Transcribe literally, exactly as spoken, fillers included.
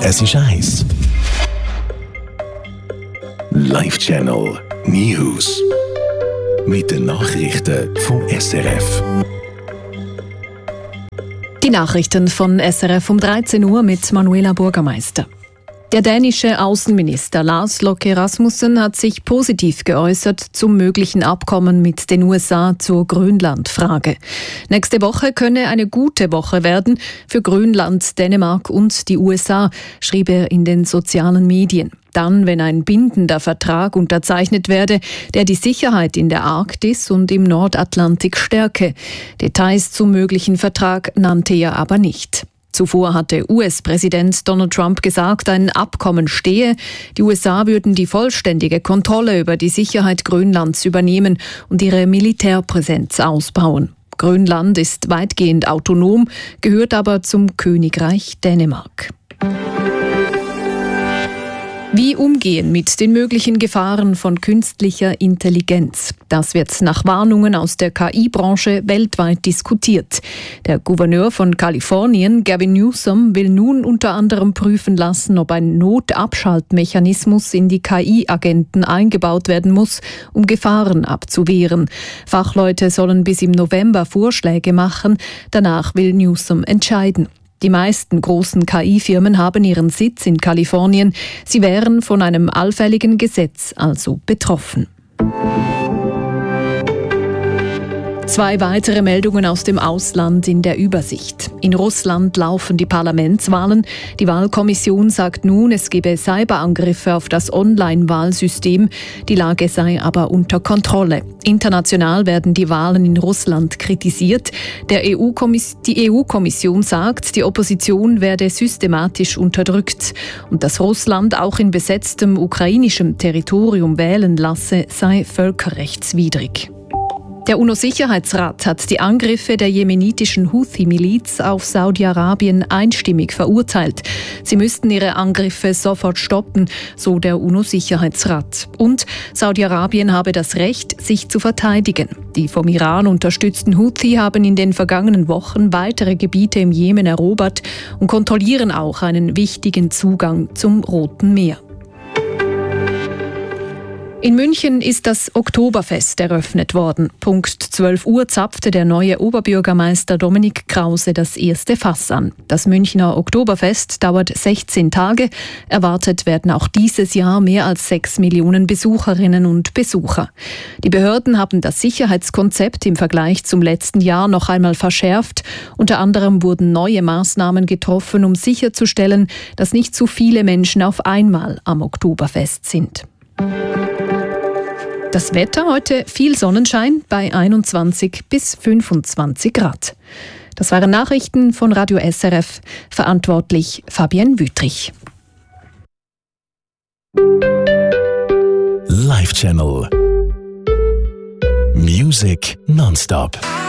Es ist eins. Live-Channel News. Mit den Nachrichten vom S R F. Die Nachrichten von S R F um dreizehn Uhr mit Manuela Bürgermeister. Der dänische Außenminister Lars Løkke Rasmussen hat sich positiv geäußert zum möglichen Abkommen mit den U S A zur Grönland-Frage. Nächste Woche könne eine gute Woche werden für Grönland, Dänemark und die U S A, schrieb er in den sozialen Medien. Dann, wenn ein bindender Vertrag unterzeichnet werde, der die Sicherheit in der Arktis und im Nordatlantik stärke. Details zum möglichen Vertrag nannte er aber nicht. Zuvor hatte U S-Präsident Donald Trump gesagt, ein Abkommen stehe. Die U S A würden die vollständige Kontrolle über die Sicherheit Grönlands übernehmen und ihre Militärpräsenz ausbauen. Grönland ist weitgehend autonom, gehört aber zum Königreich Dänemark. Wie umgehen mit den möglichen Gefahren von künstlicher Intelligenz? Das wird nach Warnungen aus der K I-Branche weltweit diskutiert. Der Gouverneur von Kalifornien, Gavin Newsom, will nun unter anderem prüfen lassen, ob ein Notabschaltmechanismus in die K I-Agenten eingebaut werden muss, um Gefahren abzuwehren. Fachleute sollen bis im November Vorschläge machen. Danach will Newsom entscheiden. Die meisten großen K I-Firmen haben ihren Sitz in Kalifornien. Sie wären von einem allfälligen Gesetz also betroffen. Zwei weitere Meldungen aus dem Ausland in der Übersicht. In Russland laufen die Parlamentswahlen. Die Wahlkommission sagt nun, es gebe Cyberangriffe auf das Online-Wahlsystem. Die Lage sei aber unter Kontrolle. International werden die Wahlen in Russland kritisiert. Der E U-Kommiss- die E U-Kommission sagt, die Opposition werde systematisch unterdrückt. Und dass Russland auch in besetztem ukrainischem Territorium wählen lasse, sei völkerrechtswidrig. Der UNO-Sicherheitsrat hat die Angriffe der jemenitischen Houthi-Miliz auf Saudi-Arabien einstimmig verurteilt. Sie müssten ihre Angriffe sofort stoppen, so der UNO-Sicherheitsrat. Und Saudi-Arabien habe das Recht, sich zu verteidigen. Die vom Iran unterstützten Houthi haben in den vergangenen Wochen weitere Gebiete im Jemen erobert und kontrollieren auch einen wichtigen Zugang zum Roten Meer. In München ist das Oktoberfest eröffnet worden. Punkt zwölf Uhr zapfte der neue Oberbürgermeister Dominik Krause das erste Fass an. Das Münchner Oktoberfest dauert sechzehn Tage. Erwartet werden auch dieses Jahr mehr als sechs Millionen Besucherinnen und Besucher. Die Behörden haben das Sicherheitskonzept im Vergleich zum letzten Jahr noch einmal verschärft. Unter anderem wurden neue Maßnahmen getroffen, um sicherzustellen, dass nicht zu viele Menschen auf einmal am Oktoberfest sind. Das Wetter heute viel Sonnenschein bei einundzwanzig bis fünfundzwanzig Grad. Das waren Nachrichten von Radio S R F, verantwortlich Fabienne Wüttrich. Live-Channel Music nonstop.